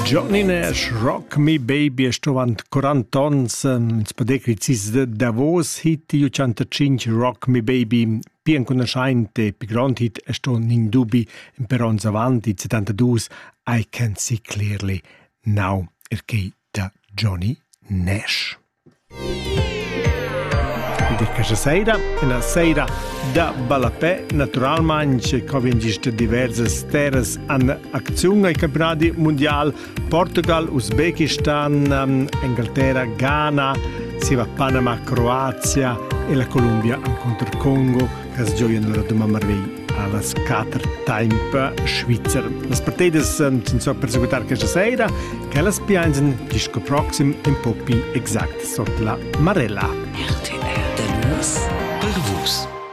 Johnny Nash, Rock Me Baby, stovant 40 ans, spadecrizis de Davos, hit 85, Rock Me Baby, pien conosciente, pi grand hit, sto in dubi, per ons avanti, 72, I Can See Clearly Now, erché da Johnny Nash. Di questa sera, una sera da Balapè, naturalmente, che vengono diverse terras in azione ai campionati mondiali, Portugal, Uzbekistan, Inghilterra, Ghana, si va Panama, Croazia e la Colombia contro il Congo, che si gioiano la domani alla scatter time Schweizer. Le partite sono per seguitare questa sera, che le spianzen disco proxim in popi exact sotto la Marella. RTL, der Nuss, per vos.